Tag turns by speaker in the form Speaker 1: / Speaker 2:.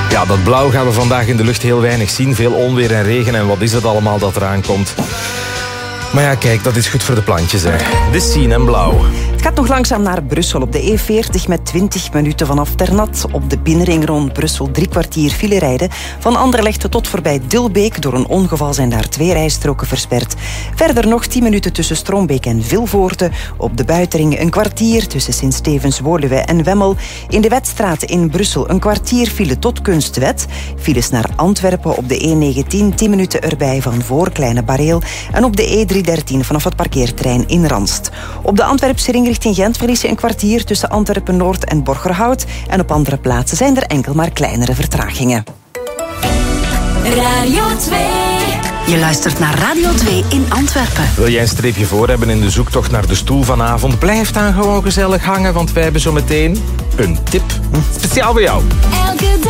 Speaker 1: Ja, dat blauw gaan we vandaag in de lucht heel weinig zien. Veel onweer en regen en wat is het allemaal dat eraan komt. Maar ja, kijk, dat is goed voor de plantjes, hè. De Sien en blauw.
Speaker 2: Het gaat nog langzaam naar Brussel op de E40 met 20 minuten vanaf Ternat. Op de binnenring rond Brussel 3 kwartier file rijden. Van Anderlecht tot voorbij Dilbeek. Door een ongeval zijn daar 2 rijstroken versperd. Verder nog 10 minuten tussen Strombeek en Vilvoorde. Op de buitenring een kwartier tussen Sint-Stevens, Woluwe en Wemmel. In de Wetstraat in Brussel een kwartier file tot Kunstwet. Files naar Antwerpen op de E19 10 minuten erbij van voor Kleine Bareel. En op de E313 vanaf het parkeerterrein in Ranst. Op de Antwerpse ring richting Gent verlies je een kwartier tussen Antwerpen-Noord en Borgerhout. En op andere plaatsen zijn er enkel maar kleinere vertragingen.
Speaker 3: Radio 2. Je luistert naar Radio 2 in Antwerpen.
Speaker 1: Wil jij een streepje voor hebben in de zoektocht naar de stoel vanavond? Blijf dan gewoon gezellig hangen, want wij hebben zo meteen een tip speciaal voor jou.